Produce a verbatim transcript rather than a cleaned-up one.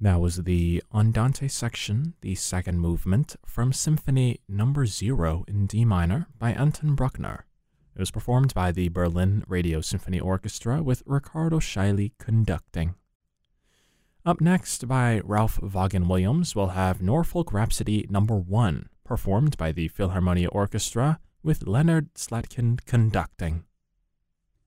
That was the Andante section, the second movement from Symphony Number Zero in D minor by Anton Bruckner. It was performed by the Berlin Radio Symphony Orchestra with Riccardo Scheili conducting. Up next by Ralph Vaughan Williams, we'll have Norfolk Rhapsody Number One, performed by the Philharmonia Orchestra with Leonard Slatkin conducting.